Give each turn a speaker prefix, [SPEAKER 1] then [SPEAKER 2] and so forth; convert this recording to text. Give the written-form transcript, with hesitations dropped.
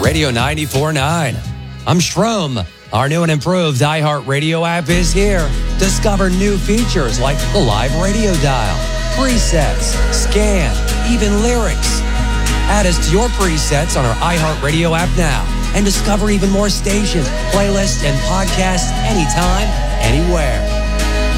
[SPEAKER 1] Radio 94.9. I'm Strom. Our new and improved iHeartRadio app is here. Discover new features like the live radio dial, presets, scan, even lyrics. Add us to your presets on our iHeartRadio app now and discover even more stations, playlists, and podcasts anytime, anywhere.